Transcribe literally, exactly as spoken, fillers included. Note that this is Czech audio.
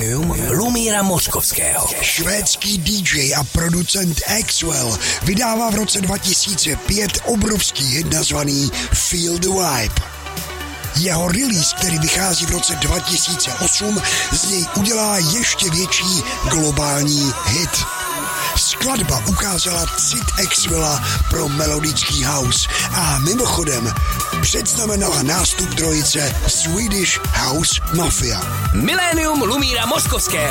Milénium Lumíra Moskovského. Švédský dý džej a producent Axwell vydává v roce dva tisíce pět obrovský hit nazvaný Feel the Vibe. Jeho release, který vychází v roce dva tisíce osm, z něj udělá ještě větší globální hit. Skladba ukázala cit Axwella pro melodický house a mimochodem předznamenala nástup trojice Swedish House Mafia. Milénium Lumíra Moskovského.